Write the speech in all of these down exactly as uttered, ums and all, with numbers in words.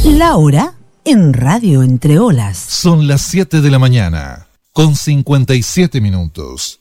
La hora en Radio Entre Olas. Son las siete de la mañana, con cincuenta y siete minutos.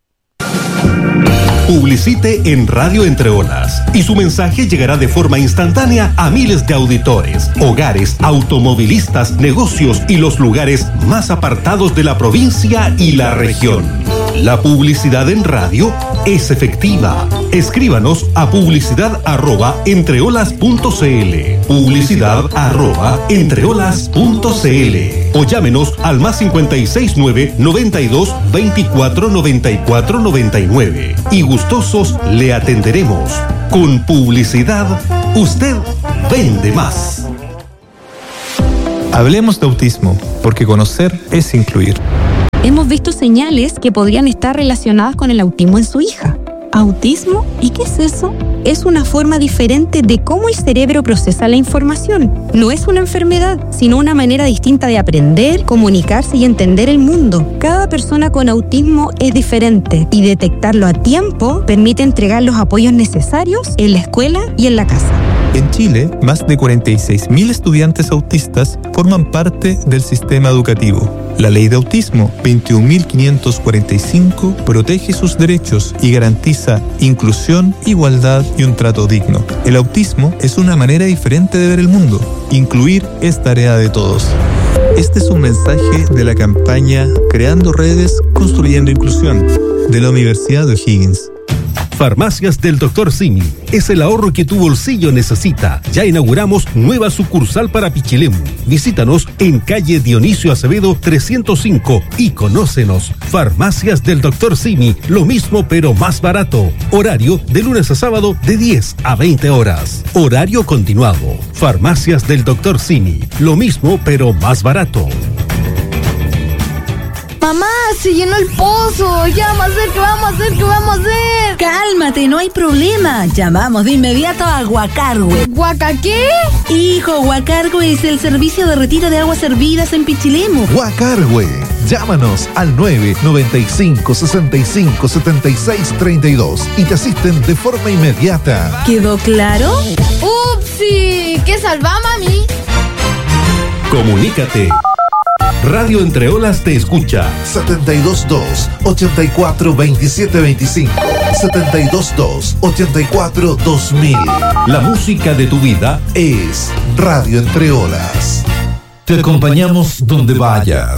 Publicite en Radio Entre Olas y su mensaje llegará de forma instantánea a miles de auditores, hogares, automovilistas, negocios y los lugares más apartados de la provincia y la región. La publicidad en radio es efectiva. Escríbanos a publicidad arroba entreolas punto cl, publicidad arroba entreolas punto cl o llámenos al más cincuenta y seis nueve noventa y dos veinticuatro noventa y cuatro noventa y nueve y gustosos le atenderemos. Con publicidad, usted vende más. Hablemos de autismo, porque conocer es incluir. Hemos visto señales que podrían estar relacionadas con el autismo en su hija. ¿Autismo? ¿Y qué es eso? Es una forma diferente de cómo el cerebro procesa la información. No es una enfermedad, sino una manera distinta de aprender, comunicarse y entender el mundo. Cada persona con autismo es diferente y detectarlo a tiempo permite entregar los apoyos necesarios en la escuela y en la casa. En Chile, más de cuarenta y seis mil estudiantes autistas forman parte del sistema educativo. La Ley de Autismo veintiún mil quinientos cuarenta y cinco protege sus derechos y garantiza inclusión, igualdad y un trato digno. El autismo es una manera diferente de ver el mundo. Incluir es tarea de todos. Este es un mensaje de la campaña Creando Redes, Construyendo Inclusión, de la Universidad de O'Higgins. Farmacias del doctor Simi es el ahorro que tu bolsillo necesita. Ya inauguramos nueva sucursal para Pichilemu. Visítanos en calle Dionisio Acevedo trescientos cinco y conócenos. Farmacias del doctor Simi, lo mismo pero más barato. Horario de lunes a sábado de diez a veinte horas. Horario continuado. Farmacias del doctor Simi, lo mismo pero más barato. Mamá, se llenó el pozo. Ya vamos a hacer, ¿qué vamos a hacer? ¿Qué vamos a hacer? Cálmate, no hay problema. Llamamos de inmediato a Guacargüe. ¿Guaca qué? Hijo, Guacargüe es el servicio de retiro de aguas hervidas en Pichilemu. Guacargüe. Llámanos al nueve noventa y cinco sesenta y cinco setenta y seis treinta y dos y te asisten de forma inmediata. ¿Quedó claro? ¡Upsi! ¿Qué salva, mami? Comunícate. Radio Entre Olas te escucha. setenta y dos dos, ochenta y cuatro, veintisiete veinticinco. setenta y dos dos, ochenta y cuatro, dos mil. La música de tu vida es Radio Entre Olas. Te acompañamos donde vayas.